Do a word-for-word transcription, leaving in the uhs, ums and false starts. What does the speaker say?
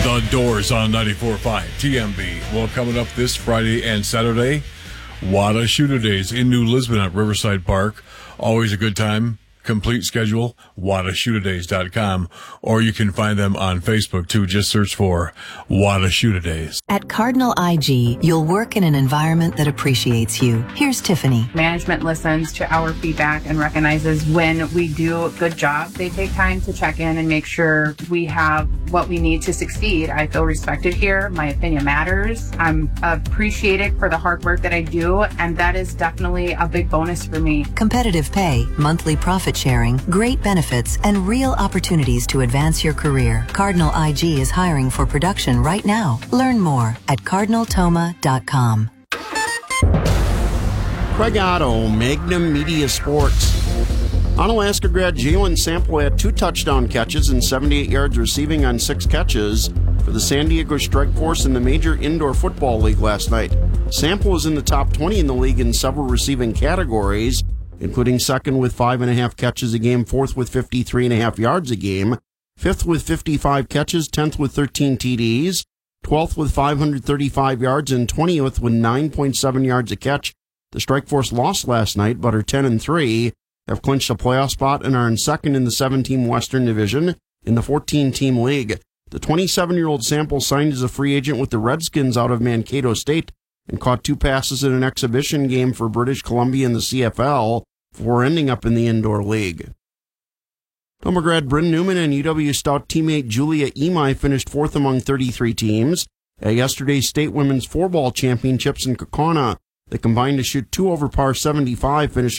The Doors on ninety-four point five T M B. Well, coming up this Friday and Saturday, Wada Shooter Days in New Lisbon at Riverside Park. Always a good time. Complete schedule, wada shooter days dot com, or you can find them on Facebook too. Just search for Wada Shooter Days. At Cardinal I G, you'll work in an environment that appreciates you. Here's Tiffany. Management listens to our feedback and recognizes when we do a good job. They take time to check in and make sure we have what we need to succeed. I feel respected here. My opinion matters. I'm appreciated for the hard work that I do, and that is definitely a big bonus for me. Competitive pay, monthly profit sharing, great benefits, and real opportunities to advance your career. Cardinal I G is hiring for production right now. Learn more at cardinal toma dot com. Craig Otto, Magnum Media Sports. Onalaska grad Jalen Sample had two touchdown catches and seventy-eight yards receiving on six catches for the San Diego Strike Force in the Major Indoor Football League last night. Sample was in the top twenty in the league in several receiving categories, including second with five and a half catches a game, fourth with fifty-three and a half yards a game, fifth with fifty-five catches, tenth with thirteen T Ds, twelfth with five hundred thirty-five yards, and twentieth with nine point seven yards a catch. The Strike Force lost last night, but are ten and three, have clinched a playoff spot, and are in second in the seven-team Western Division in the fourteen-team league. The twenty-seven-year-old Sample signed as a free agent with the Redskins out of Mankato State and caught two passes in an exhibition game for British Columbia in the C F L before ending up in the indoor league. Toma grad Bryn Newman and U W Stout teammate Julia Imai finished fourth among thirty-three teams at yesterday's State Women's Four-Ball Championships in Kaukauna. They combined to shoot two over par seventy-five, finishing